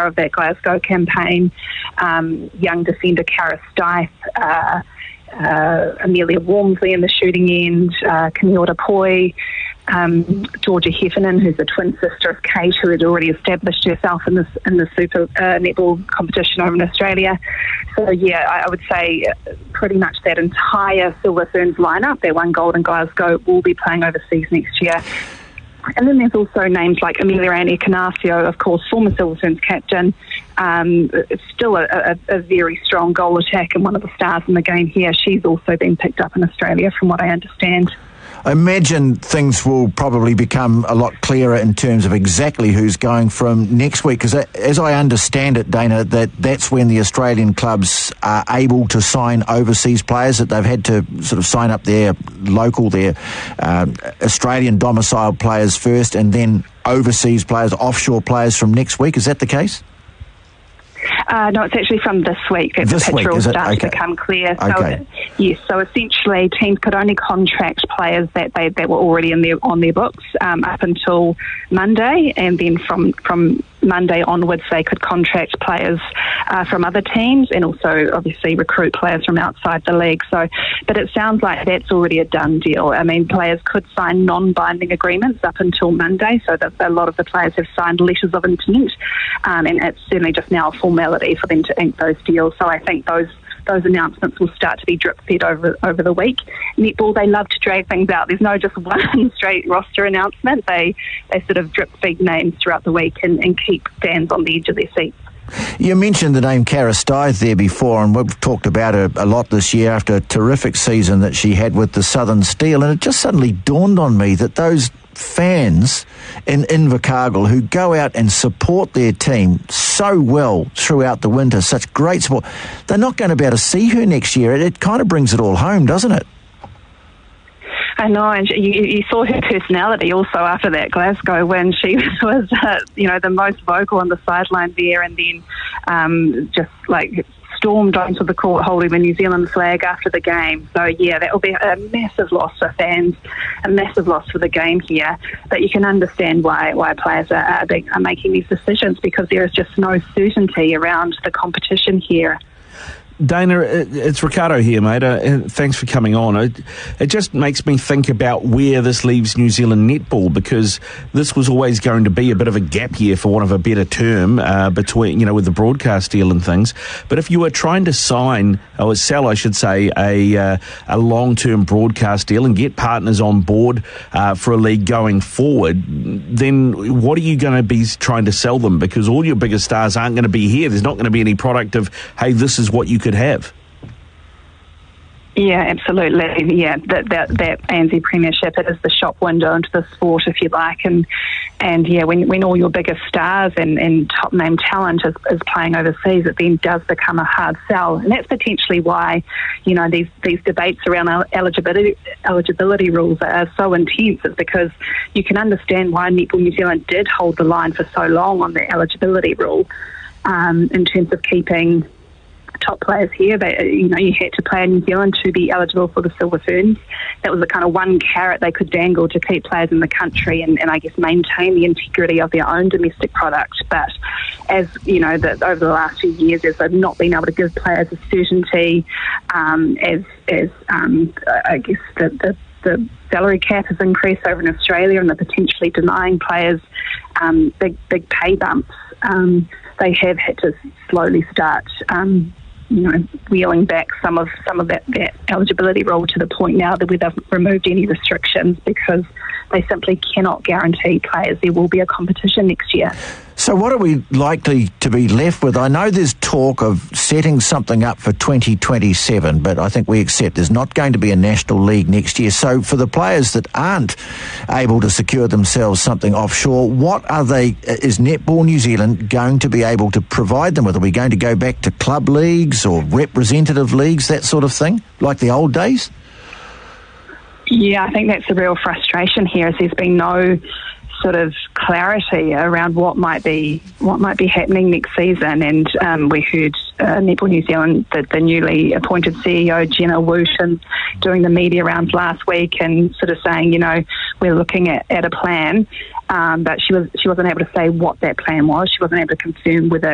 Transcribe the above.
star of that Glasgow campaign, young defender Cara Stife, Amelia Walmsley in the shooting end, Camille Poi, Georgia Heffernan, who's the twin sister of Kate, who had already established herself in the Super Netball competition over in Australia. So yeah, I would say pretty much that entire Silver Ferns lineup, that won gold in Glasgow, will be playing overseas next year. And then there's also names like Amelia Ann Ecanasio, of course, former Silver Ferns captain. It's still a very strong goal attack and one of the stars in the game here. She's also been picked up in Australia, from what I understand. I imagine things will probably become a lot clearer in terms of exactly who's going from next week, because as I understand it, Dana, that's when the Australian clubs are able to sign overseas players, that they've had to sort of sign up their Australian domiciled players first and then overseas players, offshore players from next week. Is that the case? No, it's actually from this week that the pitch rules start to become clear. Okay. So essentially teams could only contract players that were already on their books up until Monday, and then from Monday onwards they could contract players from other teams and also obviously recruit players from outside the league. But it sounds like that's already a done deal. I mean, players could sign non-binding agreements up until Monday, so that a lot of the players have signed letters of intent, and it's certainly just now a formality for them to ink those deals. So I think those announcements will start to be drip-fed over the week. Netball, they love to drag things out. There's no just one straight roster announcement. They sort of drip-feed names throughout the week and keep fans on the edge of their seats. You mentioned the name Cara Stife there before, and we've talked about her a lot this year after a terrific season that she had with the Southern Steel, and it just suddenly dawned on me that those fans in Invercargill who go out and support their team so well throughout the winter, such great support, they're not going to be able to see her next year. It kind of brings it all home, doesn't it? I know, and you saw her personality also after that Glasgow win. She was, the most vocal on the sideline there, and then just like stormed onto the court holding the New Zealand flag after the game. So yeah, that will be a massive loss for fans, a massive loss for the game here. But you can understand why players are making these decisions, because there is just no certainty around the competition here. Dana, it's Ricardo here, mate. Thanks for coming on. It just makes me think about where this leaves New Zealand netball, because this was always going to be a bit of a gap year, for want of a better term, between, with the broadcast deal and things. But if you were trying to sign, or sell, I should say, a long-term broadcast deal and get partners on board for a league going forward, then what are you going to be trying to sell them? Because all your biggest stars aren't going to be here. There's not going to be any product of, hey, this is what you could have. Yeah, absolutely. Yeah, that ANZ Premiership, it is the shop window into the sport, if you like, and yeah, when all your biggest stars and top name talent is playing overseas, it then does become a hard sell, and that's potentially why these debates around eligibility rules are so intense. It's because you can understand why Netball New Zealand did hold the line for so long on the eligibility rule, in terms of keeping top players here. You had to play in New Zealand to be eligible for the Silver Ferns. That was the kind of one carrot they could dangle to keep players in the country and I guess maintain the integrity of their own domestic product. But as over the last few years, as they've not been able to give players a certainty, as I guess the salary cap has increased over in Australia, and they're potentially denying players big pay bumps. They have had to slowly start wheeling back some of that eligibility rule to the point now that they've removed any restrictions, because they simply cannot guarantee players there will be a competition next year. So what are we likely to be left with? I know there's talk of setting something up for 2027, but I think we accept there's not going to be a national league next year. So for the players that aren't able to secure themselves something offshore, is Netball New Zealand going to be able to provide them with? Are we going to go back to club leagues or representative leagues, that sort of thing, like the old days? Yeah, I think that's the real frustration here, is there's been no sort of clarity around what might be happening next season. And we heard Netball New Zealand, the newly appointed CEO Jenna Wooten, doing the media rounds last week and sort of saying, we're looking at a plan, but she wasn't able to say what that plan was. She wasn't able to confirm whether